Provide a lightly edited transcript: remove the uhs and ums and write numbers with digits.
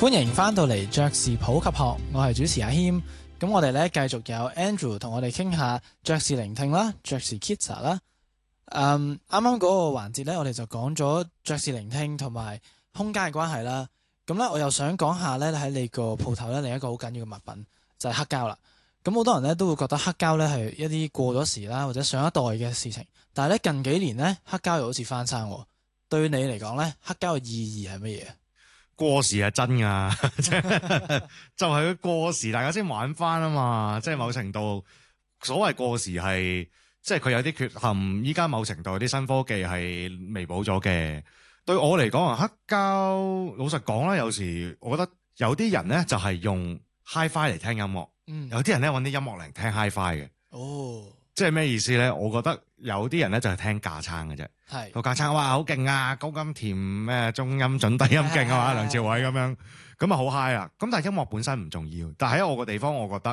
歡迎翻到嚟爵士普及學，我係主持阿謙。咁我哋咧繼續有 Andrew 同我哋傾下爵士聆聽啦，爵士 Kita 啦。啱啱嗰個環節咧，我哋就講咗爵士聆聽同埋空間嘅關係啦。咁咧，我又想講下咧喺你個鋪頭咧另一個好緊要嘅物品就係黑膠啦。咁好多人咧都會覺得黑膠咧係一啲過咗時啦，或者上一代嘅事情。但係咧近幾年咧黑膠又好似翻生喎。對你嚟講咧，黑膠嘅意義係乜嘢？ 過時係真㗎，就係佢過時，大家先玩翻啊嘛。即係某程度，所謂過時係，即係佢有啲缺陷。依家某程度有啲新科技係彌補咗嘅。對我嚟講啊，黑膠老實講啦，有時我覺得有啲人咧就係用 Hi-Fi 嚟聽音樂，有啲人咧揾啲音樂嚟聽 Hi-Fi 嘅。 哦， 即係咩意思咧？我覺得有啲人咧就係聽架撐嘅啫。 係個架撐哇好勁啊，高音甜咩中音準低音勁啊嘛，梁朝偉咁樣咁啊好 high 啊！咁但係音樂本身唔重要，但係喺我個地方，我覺得